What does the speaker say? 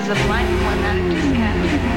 is a blank one that it just can't